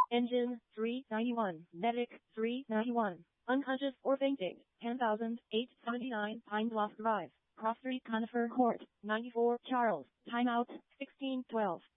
Engine 391. Medic 391. Unconscious or fainting. 10,879 Pine Bluff Drive. Cross Street, Conifer Court. 94 Charles. Timeout 1612.